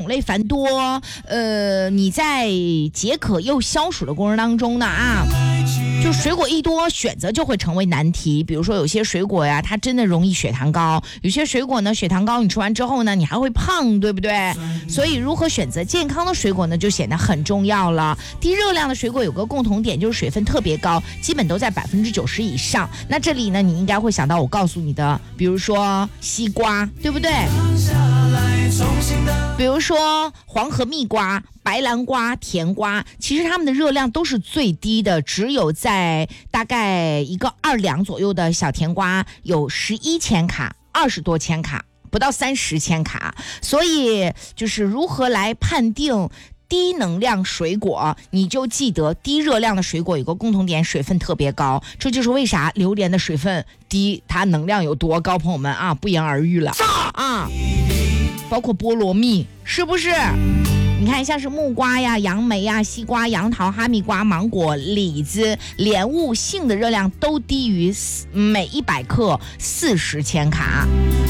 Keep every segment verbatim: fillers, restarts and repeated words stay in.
种类繁多，呃，你在解渴又消暑的过程当中呢啊，就水果一多，选择就会成为难题。比如说有些水果呀，它真的容易血糖高；有些水果呢，血糖高，你吃完之后呢，你还会胖，对不对？所以如何选择健康的水果呢，就显得很重要了。低热量的水果有个共同点，就是水分特别高，基本都在百分之九十以上。那这里呢，你应该会想到我告诉你的，比如说西瓜，对不对？比如说黄河蜜瓜、白兰瓜、甜瓜，其实它们的热量都是最低的，只有在大概一个二两左右的小甜瓜有十一千卡，二十多千卡，不到三十千卡。所以就是如何来判定低能量水果，你就记得低热量的水果有个共同点，水分特别高。这就是为啥榴莲的水分低，它能量有多高，朋友们啊，不言而喻了啊。包括菠萝蜜，是不是？你看像是木瓜呀、杨梅呀、西瓜、杨桃、哈密瓜、芒果、李子、莲雾、杏的热量都低于每一百克四十千卡。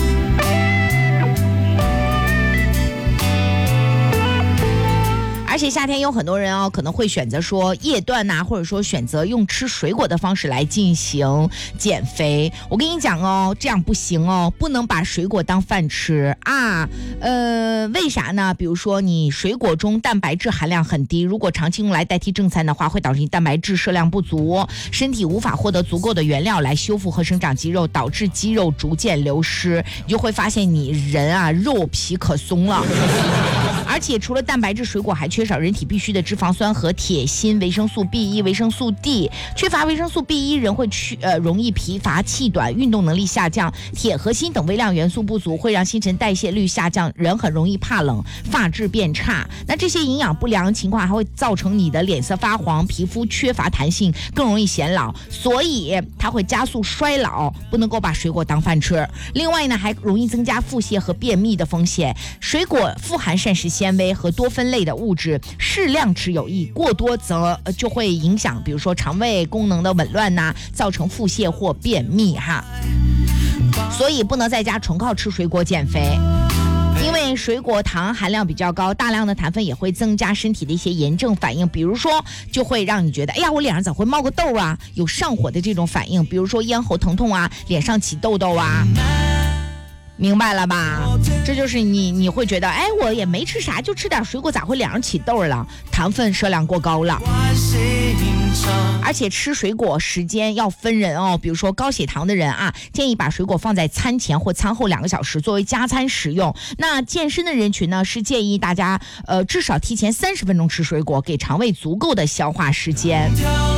而且夏天有很多人哦，可能会选择说夜断呐、啊，或者说选择用吃水果的方式来进行减肥。我跟你讲哦，这样不行哦，不能把水果当饭吃啊。呃，为啥呢？比如说你水果中蛋白质含量很低，如果长期用来代替正餐的话，会导致你蛋白质摄量不足，身体无法获得足够的原料来修复和生长肌肉，导致肌肉逐渐流失，你就会发现你人啊肉皮可松了。而且除了蛋白质，水果还缺少人体必需的脂肪酸和铁、锌、维生素 B 一、维生素 D。缺乏维生素 B 一，人会去呃容易疲乏、气短、运动能力下降。铁和锌等微量元素不足，会让新陈代谢率下降，人很容易怕冷，发质变差。那这些营养不良情况还会造成你的脸色发黄，皮肤缺乏弹性，更容易显老，所以它会加速衰老，不能够把水果当饭吃。另外呢，还容易增加腹泻和便秘的风险。水果富含膳食纤维和多酚类的物质，适量吃有益，过多则就会影响比如说肠胃功能的紊乱呐、啊，造成腹泻或便秘哈。所以不能在家纯靠吃水果减肥，因为水果糖含量比较高，大量的糖分也会增加身体的一些炎症反应，比如说就会让你觉得哎呀我脸上咋会冒个痘啊，有上火的这种反应，比如说咽喉疼痛啊，脸上起痘痘啊，明白了吧？这就是你你会觉得哎我也没吃啥，就吃点水果咋会脸上起痘了，糖分摄量过高了。而且吃水果时间要分人哦，比如说高血糖的人啊，建议把水果放在餐前或餐后两个小时作为加餐食用。那健身的人群呢，是建议大家呃至少提前三十分钟吃水果，给肠胃足够的消化时间。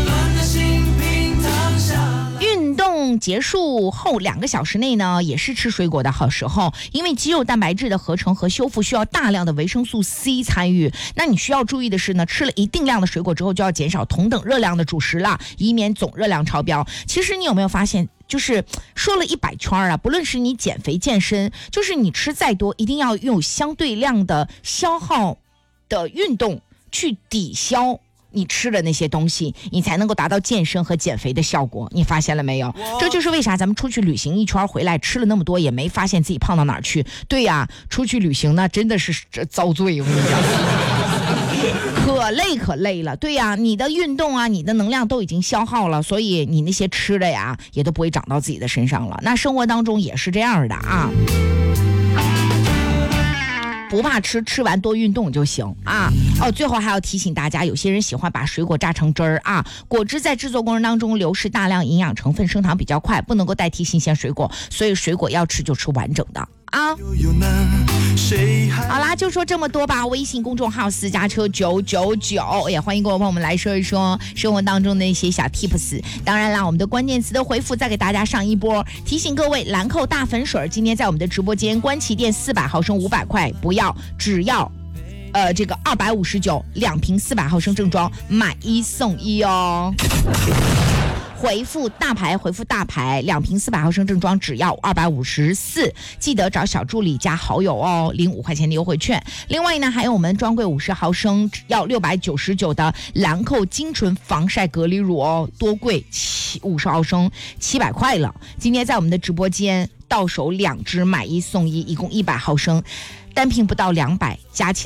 运动结束后两个小时内呢，也是吃水果的好时候，因为肌肉蛋白质的合成和修复需要大量的维生素 C 参与。那你需要注意的是呢，吃了一定量的水果之后，就要减少同等热量的主食了，以免总热量超标。其实你有没有发现，就是说了一百圈啊，不论是你减肥健身，就是你吃再多，一定要用相对量的消耗的运动去抵消你吃的那些东西，你才能够达到健身和减肥的效果。你发现了没有？这就是为啥咱们出去旅行一圈回来吃了那么多也没发现自己胖到哪儿去。对呀，出去旅行呢真的是遭罪，我跟你讲可累可累了。对呀，你的运动啊，你的能量都已经消耗了，所以你那些吃的呀也都不会长到自己的身上了。那生活当中也是这样的啊，不怕吃，吃完多运动就行啊。哦，最后还要提醒大家，有些人喜欢把水果榨成汁儿啊，果汁在制作过程当中流失大量营养成分，升糖比较快，不能够代替新鲜水果，所以水果要吃就吃完整的啊。好啦，就说这么多吧。微信公众号私家车九九九，也欢迎各位朋友们来说一说生活当中的一些小 tips。当然啦，我们的关键词的回复再给大家上一波。提醒各位，兰蔻大粉水今天在我们的直播间，官旗店四百毫升五百块，不要，只要呃这个二百五十九两瓶四百毫升正装，买一送一哦。回复大牌，回复大牌，两瓶四百毫升正装只要二百五十四，记得找小助理加好友哦，领五块钱的优惠券。另外呢，还有我们专柜五十毫升只要六百九十九的兰蔻精纯防晒隔离乳哦，多贵，五十毫升七百块了。今天在我们的直播间到手两支买一送一，一共一百毫升，单瓶不到两百，加起来